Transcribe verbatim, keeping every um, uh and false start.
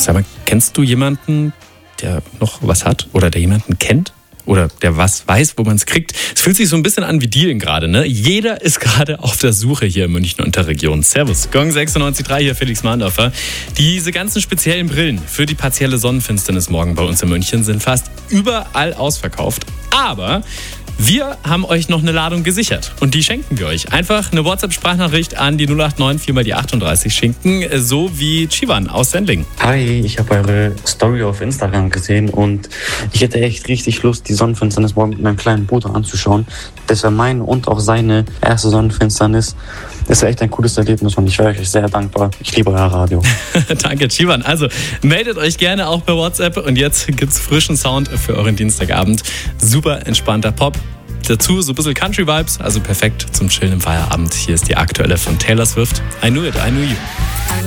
Sag mal, kennst du jemanden, der noch was hat oder der jemanden kennt? Oder der was weiß, wo man es kriegt. Es fühlt sich so ein bisschen an wie Dealen gerade, ne? Jeder ist gerade auf der Suche hier in München und der Region. Servus. Gong sechsundneunzig Komma drei, hier Felix Mahndorfer. Diese ganzen speziellen Brillen für die partielle Sonnenfinsternis morgen bei uns in München sind fast überall ausverkauft. Aber wir haben euch noch eine Ladung gesichert und die schenken wir euch. Einfach eine WhatsApp-Sprachnachricht an die null acht neun vier mal die achtunddreißig schenken, so wie Chivan aus Sendling. Hi, ich habe eure Story auf Instagram gesehen und ich hätte echt richtig Lust, die Sonnenfinsternis morgen mit meinem kleinen Bruder anzuschauen. Das war meine und auch seine erste Sonnenfinsternis. Das ist echt ein cooles Erlebnis und ich wäre euch sehr dankbar. Ich liebe euer Radio. Danke, Chivan. Also meldet euch gerne auch per WhatsApp und jetzt gibt's frischen Sound für euren Dienstagabend. Super entspannter Pop. Dazu so ein bisschen Country-Vibes, also perfekt zum Chillen im Feierabend. Hier ist die aktuelle von Taylor Swift. I Knew It, I Knew You.